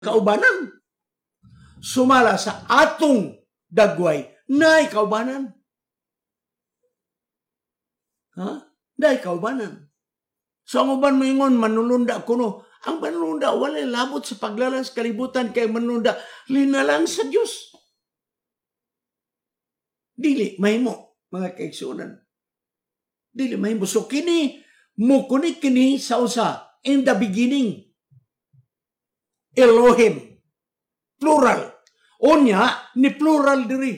kaubanan. Sumala sa atong dagway, nay kaubanan. Nay kaubanan. So ang uban mo ingon, manulunda kuno. Ang manulunda, walay labot sa paglalang sa kalibutan kay manulunda, linalang sa Diyos. Dili, mahimo, mga kaigsunan. Dili, mahimo. So kini, mukunik kini sa usa, in the beginning. Elohim. Plural. Unya, ni plural diri.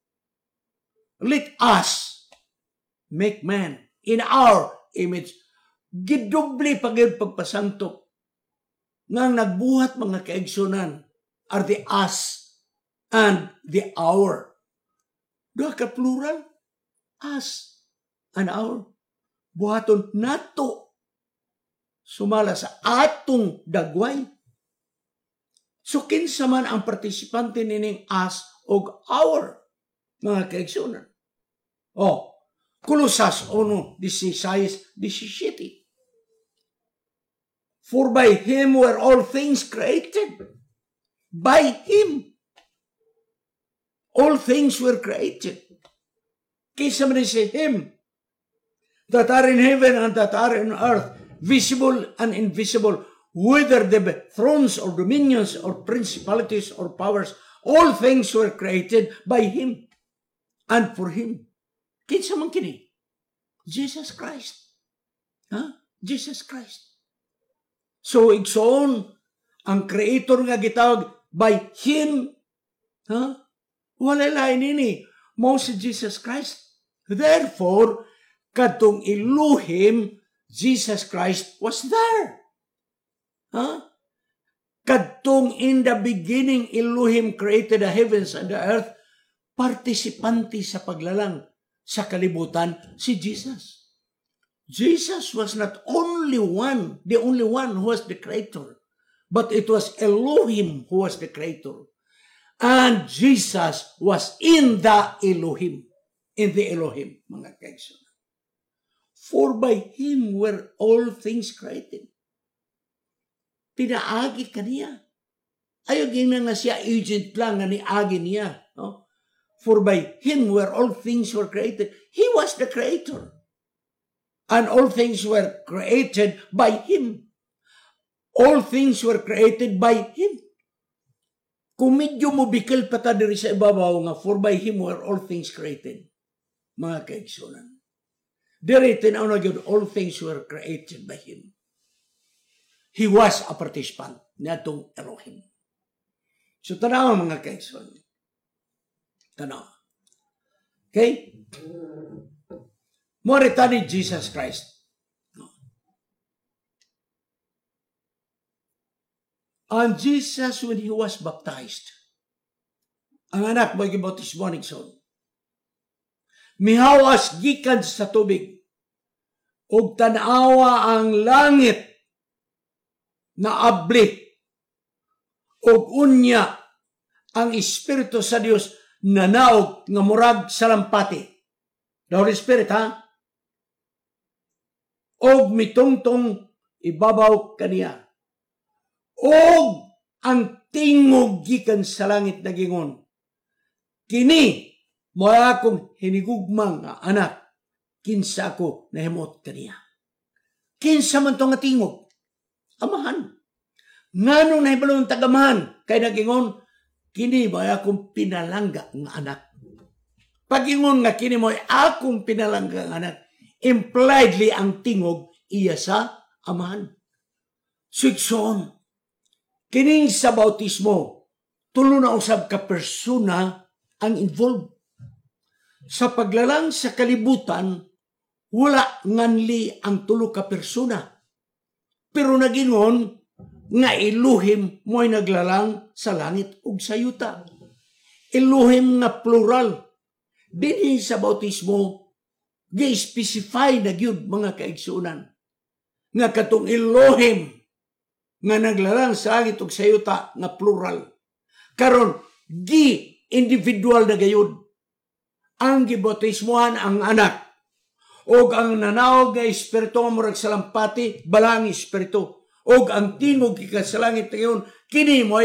Let us make man in our image. Gidubli pagid pagpasantok. Nga nagbuhat mga kaigsunan are the us and the our. Doha ka plural? Us and our. Buhaton nato. Sumala sa atong dagway. So kinsa man ang partisipante nining us o our, mga kaigsunan. Kolosas 1:16-17. For by Him were all things created. By Him. All things were created. Kisa man si Him that are in heaven and that are in earth, visible and invisible, whether they be thrones or dominions or principalities or powers, all things were created by Him and for Him. Kinsa man kini? Jesus Christ. Jesus Christ. So, igsoon, ang Creator nga gitawag by Him, wala lain ini, mo si Jesus Christ. Therefore, katong Elohim, Jesus Christ was there. Katong in the beginning, Elohim created the heavens and the earth, partisipante sa paglalang sa kalibutan, si Jesus. Jesus was not the only one who was the creator, but it was Elohim who was the creator. And Jesus was in the Elohim, mga kaigsunan. For by Him were all things created. Pinaagi ka niya. Ayaw gina nga siya agent lang nga niagi niya. No? For by Him were all things were created. He was the creator. And all things were created by Him. All things were created by Him. Kung medyo mo bikil pata diri sa ibabaw nga, for by Him were all things created. Mga kaigsunan. Diri tinaw na yun, all things were created by Him. He was a participant na itong Elohim. So tanaw mga kaigsunan. Tanaw. Okay? Morita ni Jesus Christ. And Jesus, when He was baptized, ang anak mo gibautismo ni Son, mihawas gikan sa tubig, ug tanawa ang langit na abli, ug unya ang Espiritu sa Dios nanaog nga murag sa lampati. The Holy Spirit, og mitungtong ibabaw kaniya. Og ang tingog gikan sa langit na gingon, kini mo akong hinigugmang anak, kinsa ako nahimot kaniya. Kinsa man to nga tingog? Amahan. Nganong nahibalong tagamahan kay nagingon, kini mo akong pinalangga nga anak. Pagingon nga kini mo akong pinalangga nga anak, impliedly ang tingog iya sa amahan. Sikson, kining sa bautismo, tulo na usab ka persona ang involved. Sa paglalang sa kalibutan, wala nganli ang tulo ka persona. Pero nagingon nga Elohim mo'y naglalang sa langit ug sa yuta. Elohim nga plural. Dinhi sa bautismo, gi-specify na gyud mga kaigsunan nga katong Elohim nga naglalang sa langit ug sa yuta nga plural. Karon gi-individual na gayud ang gibautismohan ang anak og ang nanawag nga espiritu nga murag sa lampati balang espiritu og ang tingog gikan sa langit ngayon kini mo